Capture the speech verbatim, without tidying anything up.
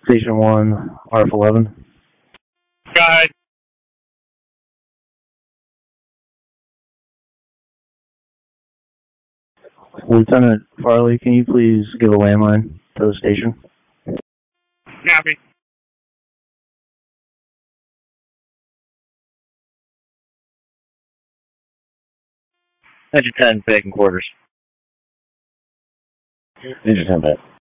Station one, R F eleven. Guy. Lieutenant Farley, can you please give a landline to the station? Copy. Engine ten, back in quarters. Engine ten, back.